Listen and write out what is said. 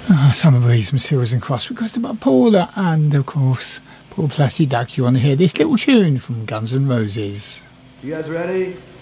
Summer Breeze from Seals and Cross, requested by Paula, and of course, Paul Platy Duck. You want to hear this little tune from Guns N' Roses? You guys ready?